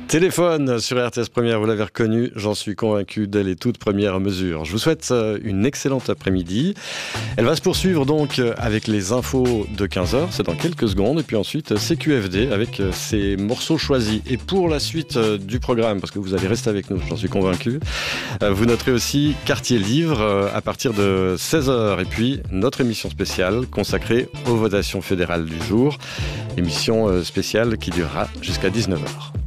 Téléphone sur RTS Première, vous l'avez reconnu, j'en suis convaincu dès les toutes premières mesures. Je vous souhaite une excellente après-midi. Elle va se poursuivre donc avec les infos de 15h, c'est dans quelques secondes, et puis ensuite CQFD avec ses morceaux choisis. Et pour la suite du programme, parce que vous allez rester avec nous, j'en suis convaincu, vous noterez aussi Quartier Livre à partir de 16h, et puis notre émission spéciale consacrée aux votations fédérales du jour, émission spéciale qui durera jusqu'à 19h.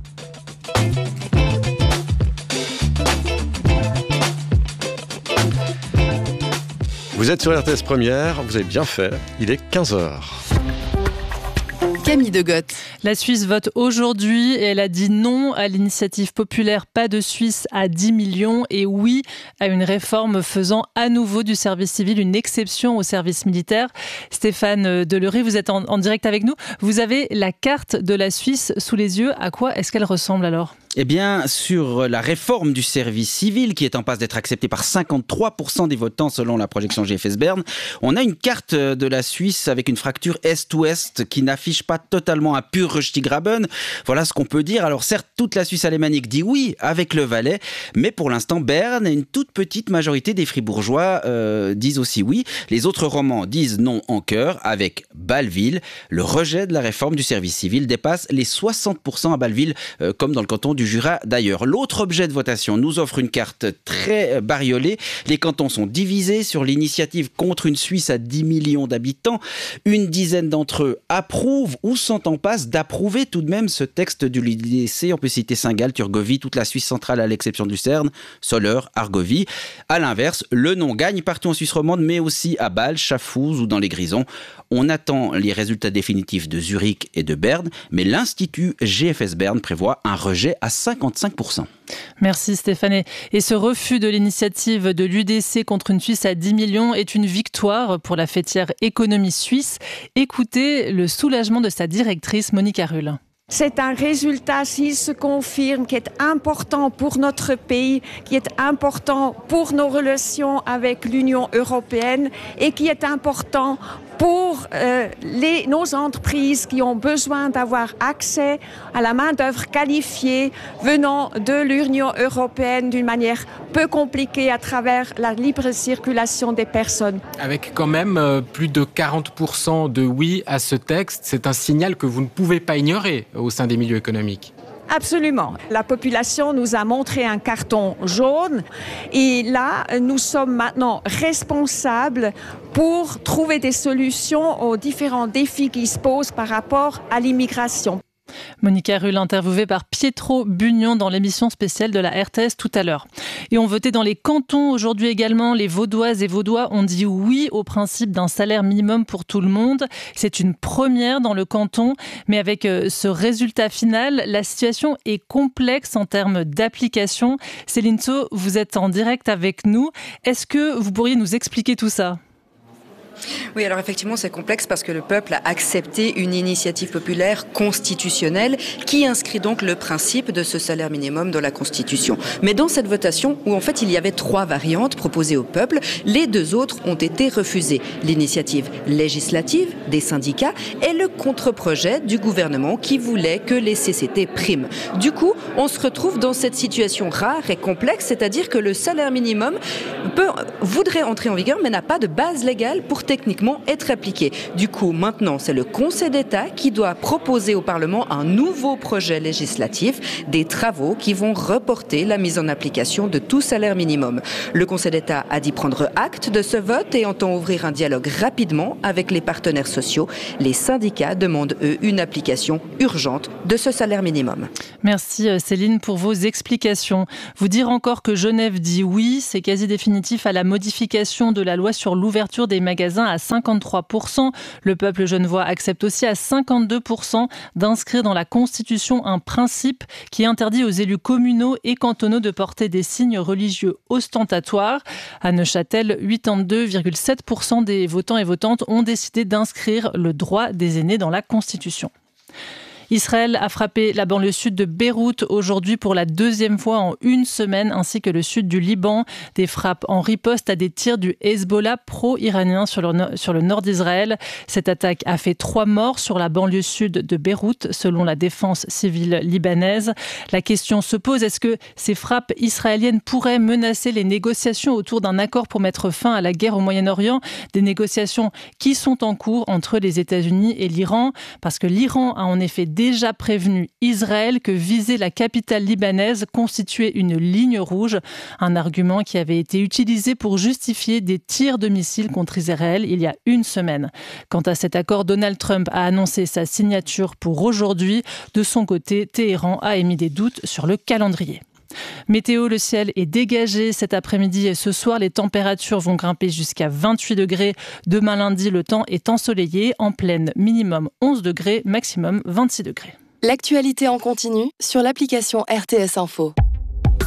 Vous êtes sur RTS Première, vous avez bien fait, il est 15h. Camille Degotte. La Suisse vote aujourd'hui et elle a dit non à l'initiative populaire Pas de Suisse à 10 millions et oui à une réforme faisant à nouveau du service civil une exception au service militaire. Stéphane Delerey, vous êtes en direct avec nous. Vous avez la carte de la Suisse sous les yeux. À quoi est-ce qu'elle ressemble alors ? Eh bien, sur la réforme du service civil qui est en passe d'être acceptée par 53% des votants selon la projection GFS Bern, on a une carte de la Suisse avec une fracture est-ouest qui n'affiche pas totalement un pur Röstigraben. Voilà ce qu'on peut dire. Alors certes, toute la Suisse alémanique dit oui avec le Valais, mais pour l'instant, Berne et une toute petite majorité des Fribourgeois disent aussi oui. Les autres romans disent non en chœur avec Bâle-Ville. Le rejet de la réforme du service civil dépasse les 60% à Bâle-Ville, comme dans le canton du Jura d'ailleurs. L'autre objet de votation nous offre une carte très bariolée. Les cantons sont divisés sur l'initiative contre une Suisse à 10 millions d'habitants. Une dizaine d'entre eux approuvent ou sont en passe d'approuver tout de même ce texte du lycée. On peut citer Saint-Gall, Turgovie, toute la Suisse centrale à l'exception du Cerne, Soleure, Argovie. À l'inverse, le non gagne partout en Suisse romande, mais aussi à Bâle, Schaffhouse ou dans les Grisons. On attend les résultats définitifs de Zurich et de Berne, mais l'Institut GFS Bern prévoit un rejet à 55%. Merci Stéphane. Et ce refus de l'initiative de l'UDC contre une Suisse à 10 millions est une victoire pour la fêtière économie suisse. Écoutez le soulagement de sa directrice Monica Rull. C'est un résultat, s'il se confirme, qui est important pour notre pays, qui est important pour nos relations avec l'Union européenne et qui est important pour nos entreprises qui ont besoin d'avoir accès à la main-d'œuvre qualifiée venant de l'Union européenne d'une manière peu compliquée à travers la libre circulation des personnes. Avec quand même plus de 40% de oui à ce texte, c'est un signal que vous ne pouvez pas ignorer au sein des milieux économiques. Absolument. La population nous a montré un carton jaune et là, nous sommes maintenant responsables pour trouver des solutions aux différents défis qui se posent par rapport à l'immigration. Monica Rull, interviewée par Pietro Bugnon dans l'émission spéciale de la RTS tout à l'heure. Et on votait dans les cantons aujourd'hui également. Les Vaudoises et Vaudois ont dit oui au principe d'un salaire minimum pour tout le monde. C'est une première dans le canton, mais avec ce résultat final, la situation est complexe en termes d'application. Céline Sceaux, vous êtes en direct avec nous. Est-ce que vous pourriez nous expliquer tout ça ? Oui, alors effectivement, c'est complexe parce que le peuple a accepté une initiative populaire constitutionnelle qui inscrit donc le principe de ce salaire minimum dans la Constitution. Mais dans cette votation, où en fait il y avait 3 variantes proposées au peuple, les 2 autres ont été refusées. L'initiative législative des syndicats et le contre-projet du gouvernement qui voulait que les CCT priment. Du coup, on se retrouve dans cette situation rare et complexe, c'est-à-dire que le salaire minimum voudrait entrer en vigueur mais n'a pas de base légale pour techniquement être appliqué. Du coup, maintenant, c'est le Conseil d'État qui doit proposer au Parlement un nouveau projet législatif, des travaux qui vont reporter la mise en application de tout salaire minimum. Le Conseil d'État a dit prendre acte de ce vote et entend ouvrir un dialogue rapidement avec les partenaires sociaux. Les syndicats demandent, eux, une application urgente de ce salaire minimum. Merci Céline pour vos explications. Vous dire encore que Genève dit oui, c'est quasi définitif à la modification de la loi sur l'ouverture des magasins à 53%. Le peuple genevois accepte aussi à 52% d'inscrire dans la Constitution un principe qui interdit aux élus communaux et cantonaux de porter des signes religieux ostentatoires. À Neuchâtel, 82,7% des votants et votantes ont décidé d'inscrire le droit des aînés dans la Constitution. Israël a frappé la banlieue sud de Beyrouth aujourd'hui pour la deuxième fois en une semaine, ainsi que le sud du Liban. Des frappes en riposte à des tirs du Hezbollah pro-iranien sur le nord d'Israël. Cette attaque a fait 3 morts sur la banlieue sud de Beyrouth, selon la défense civile libanaise. La question se pose, est-ce que ces frappes israéliennes pourraient menacer les négociations autour d'un accord pour mettre fin à la guerre au Moyen-Orient? Des négociations qui sont en cours entre les États-Unis et l'Iran, parce que l'Iran a en effet déjà prévenu Israël que viser la capitale libanaise constituait une ligne rouge, un argument qui avait été utilisé pour justifier des tirs de missiles contre Israël il y a une semaine. Quant à cet accord, Donald Trump a annoncé sa signature pour aujourd'hui. De son côté, Téhéran a émis des doutes sur le calendrier. Météo, le ciel est dégagé cet après-midi et ce soir, les températures vont grimper jusqu'à 28 degrés. Demain lundi, le temps est ensoleillé, en pleine minimum 11 degrés, maximum 26 degrés. L'actualité en continu sur l'application RTS Info.